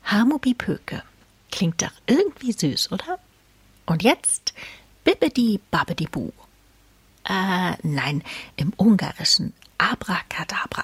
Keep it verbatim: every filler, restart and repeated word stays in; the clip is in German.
Hamubipöke. Klingt doch irgendwie süß, oder? Und jetzt Bibbidi Babbidi Bu. Äh, nein, im Ungarischen Abracadabra.